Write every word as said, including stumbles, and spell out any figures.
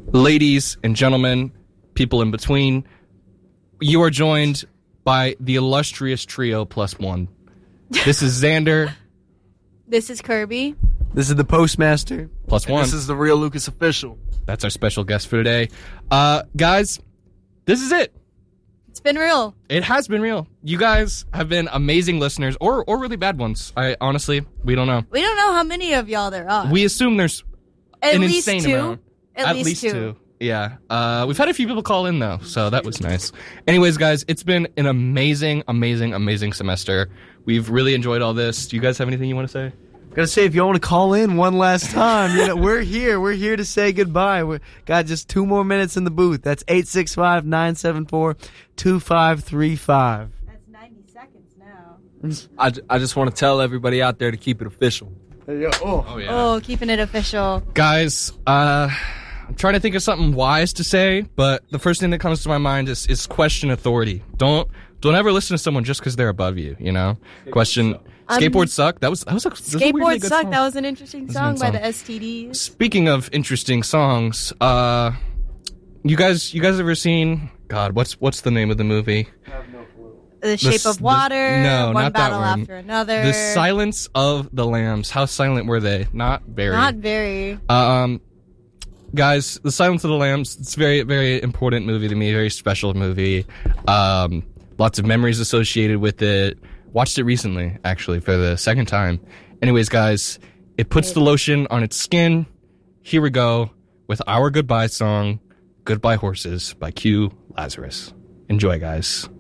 ladies and gentlemen, people in between, you are joined by the illustrious trio plus one. This is Xander. This is Kirby. This is the Postmaster. Plus and one. This is the Real Lucas Official. That's our special guest for today. Uh, guys, this is it. It's been real. It has been real. You guys have been amazing listeners, or or really bad ones. I honestly, we don't know. We don't know how many of y'all there are. We assume there's At an least insane two. amount. At, least, two. Yeah. Uh, we've had a few people call in, though, so that was nice. Anyways, guys, it's been an amazing, amazing, amazing semester. We've really enjoyed all this. Do you guys have anything you want to say? Gotta say, if you want to call in one last time, you know, we're here. We're here to say goodbye. We got just two more minutes in the booth. That's eight six five, nine seven four, two five three five. That's ninety seconds now. I, I just want to tell everybody out there to keep it official. Oh. Oh, yeah. Oh, keeping it official. Guys, uh, I'm trying to think of something wise to say, but the first thing that comes to my mind is, is question authority. Don't don't ever listen to someone just because they're above you, you know? Skateboard question... Suck. Um, Skateboard suck. That was that was a, that was a Skateboard weirdly good suck. song. That was an interesting song, song by the S T Ds. Speaking of interesting songs, uh, you guys, you guys ever seen? God, what's what's the name of the movie? I have no clue. The Shape the, of Water. The, no, One not Battle that one. After Another. The Silence of the Lambs. How silent were they? Not very. Not very. Um, guys, The Silence of the Lambs. It's a very very important movie to me. Very special movie. Um, lots of memories associated with it. Watched it recently, actually, for the second time. Anyways, guys, it puts the lotion on its skin. Here we go with our goodbye song, Goodbye Horses by Q Lazarus. Enjoy, guys.